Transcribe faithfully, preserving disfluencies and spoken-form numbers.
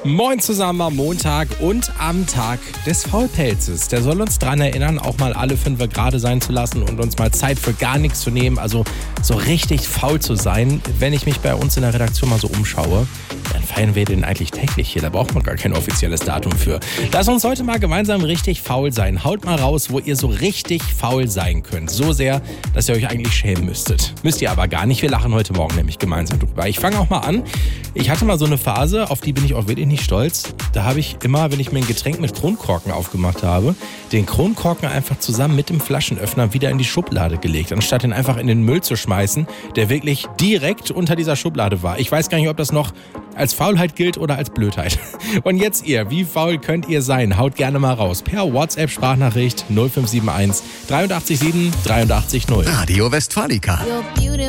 Moin zusammen am Montag und am Tag des Faulpelzes. Der soll uns daran erinnern, auch mal alle fünf gerade sein zu lassen und uns mal Zeit für gar nichts zu nehmen. Also so richtig faul zu sein. Wenn ich mich bei uns in der Redaktion mal so umschaue, dann feiern wir den eigentlich täglich hier. Da braucht man gar kein offizielles Datum für. Lass uns heute mal gemeinsam richtig faul sein. Haut mal raus, wo ihr so richtig faul sein könnt. So sehr, dass ihr euch eigentlich schämen müsstet. Müsst ihr aber gar nicht. Wir lachen heute Morgen nämlich gemeinsam drüber. Ich fange auch mal an. Ich hatte mal so eine Phase, auf die bin ich auch wirklich nicht stolz. Da habe ich immer, wenn ich mir ein Getränk mit Kronkorken aufgemacht habe, den Kronkorken einfach zusammen mit dem Flaschenöffner wieder in die Schublade gelegt, anstatt ihn einfach in den Müll zu schmeißen, der wirklich direkt unter dieser Schublade war. Ich weiß gar nicht, ob das noch als Faulheit gilt oder als Blödheit. Und jetzt ihr, wie faul könnt ihr sein? Haut gerne mal raus. Per WhatsApp-Sprachnachricht null fünf sieben eins, drei acht sieben, drei acht null. Radio Westfalica.